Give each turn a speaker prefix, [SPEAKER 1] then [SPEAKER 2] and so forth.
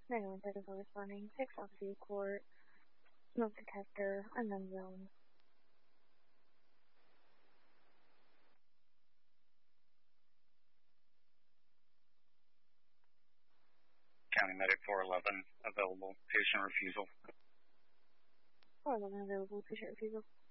[SPEAKER 1] 913 responding. 6 off view court. Smoke detector. Unknown zone.
[SPEAKER 2] County Medic 411 available. Patient refusal.
[SPEAKER 1] 411 available. Patient refusal.